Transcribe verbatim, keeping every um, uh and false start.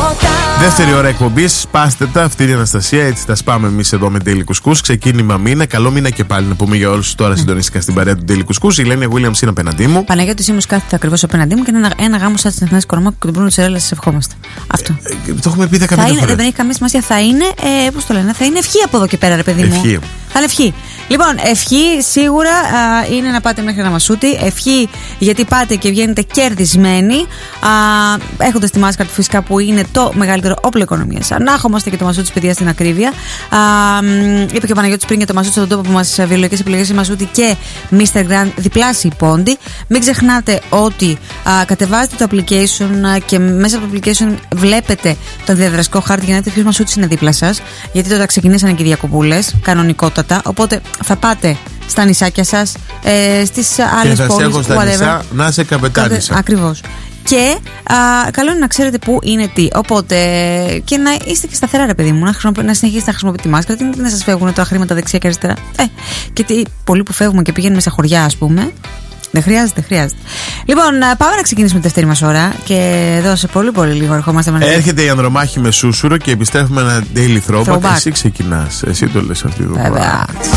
Δεύτερη ώρα εκπομπής, πάστε τα, αυτή η Αναστασία, έτσι τα σπάμε εμείς εδώ με Daily Κουσκούς. Ξεκίνημα μήνα, καλό μήνα και πάλι να πούμε για όλους τώρα mm. συντονίστηκαν στην παρέα του Daily Κουσκούς. Η Λένια Williams είναι απέναντί μου. Παναγιώτης Σίμος κάθεται ακριβώς απέναντί μου και ένα, ένα γάμο σαν την Αθηνάς Κορομάκου και τον Μπρούνο Τσερέλα, σας ευχόμαστε. Αυτό. Ε, το έχουμε πει δεκαπέντε φορές. Δεν έχει καμία σημασία, θα είναι, ε, πώς το λένε, θα είναι ευχή από εδώ και πέρα, ρε παιδί μου. Ευχή. Θα είναι ευχή. Λοιπόν, ευχή σίγουρα α, είναι να πάτε μέχρι ένα μασούτι. Ευχή γιατί πάτε και βγαίνετε κερδισμένοι, έχοντας τη μάσκα του φυσικά που είναι το μεγαλύτερο όπλο οικονομίας. Ανάχομαστε και το μασούτι της παιδείας στην ακρίβεια. Α, είπε και ο Παναγιώτης πριν για το μασούτι στον τόπο που μας βιολογικές επιλογές, η μασούτι και μίστερ Grand διπλάσιοι πόντι. Μην ξεχνάτε ότι α, κατεβάζετε το application και μέσα από το application βλέπετε το διαδραστικό χάρτη για να δείτε ποιος μασούτης είναι δίπλα σας. Γιατί τότε ξεκινήσανε και οι διακοπούλες, κανονικότατα. Οπότε θα πάτε στα νησάκια σας, ε, στις άλλες πόλεις, και θα σε έχω στα νησά να σε καπετάνισα. Ακριβώς. Και α, καλό είναι να ξέρετε πού είναι τι. Οπότε και να είστε και σταθερά, ρε παιδί μου, να, να συνεχίσετε να χρησιμοποιείτε τη μάσκα. Τι να σας φεύγουν τα χρήματα δεξιά και αριστερά. Ε, και τι, πολλοί που φεύγουμε και πηγαίνουμε σε χωριά, ας πούμε. Δεν χρειάζεται, χρειάζεται. Λοιπόν, πάμε να ξεκινήσουμε τη δεύτερη μας ώρα. Και εδώ σε πολύ πολύ λίγο ερχόμαστε με. Έρχεται η Ανδρομάχη με Σούσουρο και επιστρέφουμε ένα daily throwback. Εσύ ξεκινάς. Εσύ το λες αυτή εδώ. Βέβαια.